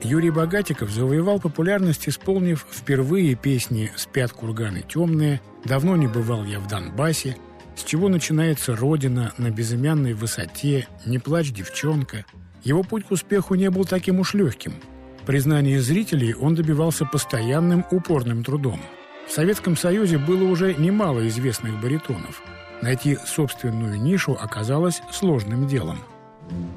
Юрий Богатиков завоевал популярность, исполнив впервые песни «Спят курганы темные», «Давно не бывал я в Донбассе», «С чего начинается Родина», «На безымянной высоте», «Не плачь, девчонка». Его путь к успеху не был таким уж легким. Признания зрителей он добивался постоянным упорным трудом. В Советском Союзе было уже немало известных баритонов. Найти собственную нишу оказалось сложным делом.